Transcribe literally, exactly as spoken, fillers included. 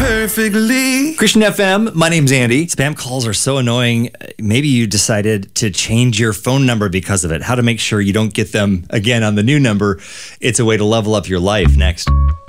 perfectly. Christian F M, my name's Andy. Spam calls are so annoying. Maybe you decided to change your phone number because of it. How to make sure you don't get them again on the new number. It's a way to level up your life. Next.